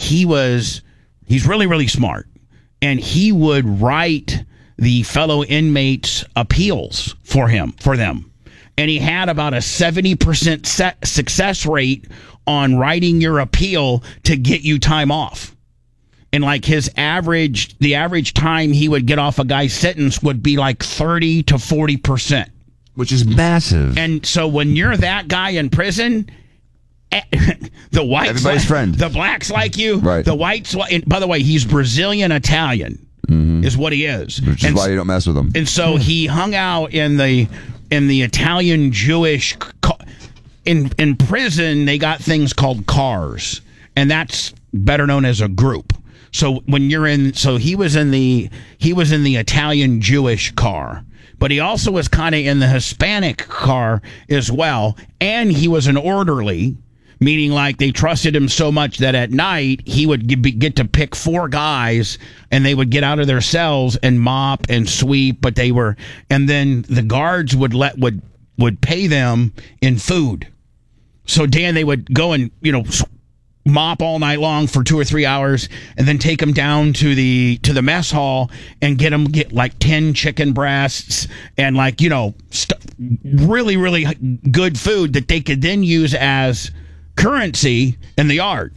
he's really, really smart. And he would write the fellow inmates' appeals for them. And he had about a 70% success rate on writing your appeal to get you time off. And like the average time he would get off a guy's sentence would be like 30 to 40%. Which is massive. And so when you're that guy in prison, the whites, everybody's friend. The blacks like you. Right. The whites, and by the way, he's Brazilian Italian, is what he is. Which is why you don't mess with him. And so he hung out in the Italian Jewish. In prison, they got things called cars, and that's better known as a group. So when you're he was in the Italian Jewish car, but he also was kind of in the Hispanic car as well, and he was an orderly, meaning like they trusted him so much that at night he would get to pick 4 guys, and they would get out of their cells and mop and sweep, and then the guards would pay them in food. So Dan, they would go and mop all night long for 2 or 3 hours, and then take them down to the mess hall and get like 10 chicken breasts and really, really good food that they could then use as currency in the yard.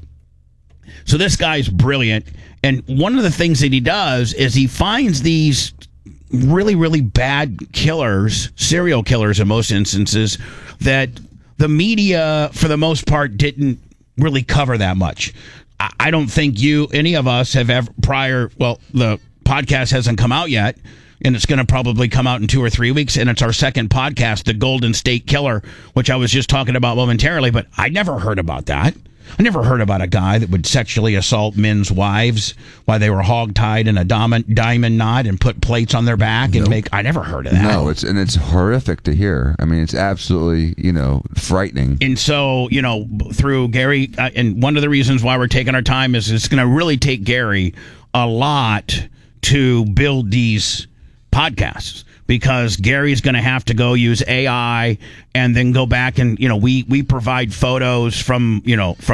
So this guy's brilliant, and one of the things that he does is he finds these really, really bad killers, serial killers in most instances, that the media for the most part didn't really cover that much. I don't think any of us have ever the podcast hasn't come out yet, and it's going to probably come out in 2 or 3 weeks, and it's our second podcast, The Golden State Killer, which I was just talking about momentarily, but I never heard about that. I never heard about a guy that would sexually assault men's wives while they were hogtied in a diamond knot and put plates on their back and I never heard of that. No, it's horrific to hear. I mean, it's absolutely, frightening. And so, through Gary, and one of the reasons why we're taking our time is it's going to really take Gary a lot to build these podcasts, because Gary's going to have to go use AI and then go back and, we provide photos from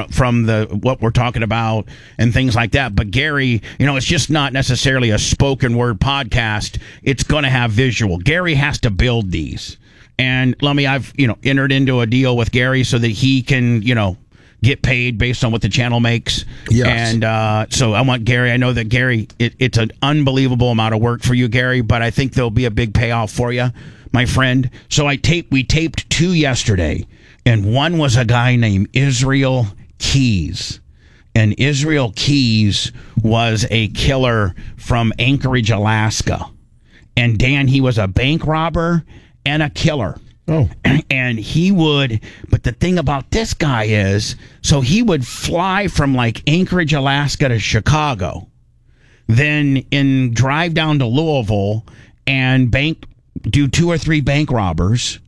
what we're talking about and things like that. But Gary, it's just not necessarily a spoken word podcast. It's going to have visual. Gary has to build these. And I've entered into a deal with Gary so that he can, get paid based on what the channel makes. Yes. And so I want Gary. I know that Gary, it's an unbelievable amount of work for you, Gary, but I think there'll be a big payoff for you, my friend. So we taped 2 yesterday, and one was a guy named Israel Keys. And Israel Keys was a killer from Anchorage, Alaska. And Dan, he was a bank robber and a killer. Oh. And but the thing about this guy is, so he would fly from like Anchorage, Alaska to Chicago, then drive down to Louisville and do 2 or 3 bank robberies,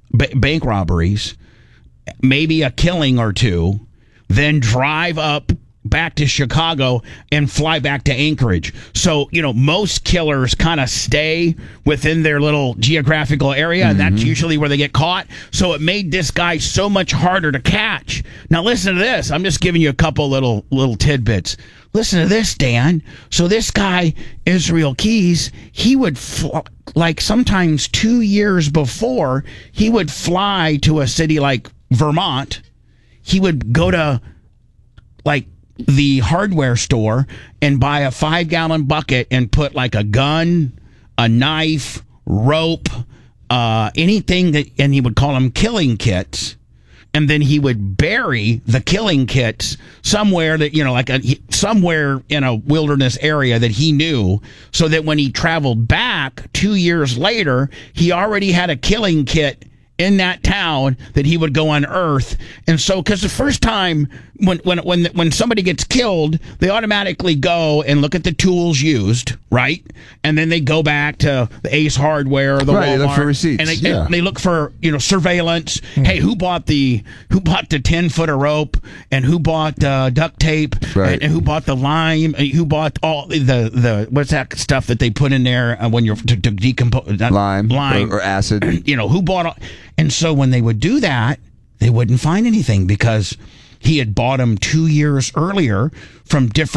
maybe a killing or 2, then drive up back to Chicago and fly back to Anchorage. So, most killers kind of stay within their little geographical area, and that's usually where they get caught. So it made this guy so much harder to catch. Now listen to this. I'm just giving you a couple little tidbits. Listen to this, Dan. So this guy, Israel Keys, he would sometimes 2 years before, he would fly to a city like Vermont. He would go to the hardware store and buy a 5-gallon bucket and put like a gun, a knife, rope, anything and he would call them killing kits. And then he would bury the killing kits somewhere that, somewhere in a wilderness area that he knew, so that when he traveled back 2 years later, he already had a killing kit in that town that he would go unearth. And so, because the first time when somebody gets killed, they automatically go and look at the tools used, right? And then they go back to the Ace Hardware or the Walmart. They look for receipts. And they look for surveillance. Hey, who bought the 10-foot of rope, and who bought duct tape, right, and who bought the lime, and who bought all the what's that stuff that they put in there when you're to decompose lime or acid. Who bought all. And so when they would do that, they wouldn't find anything, because he had bought them 2 years earlier from different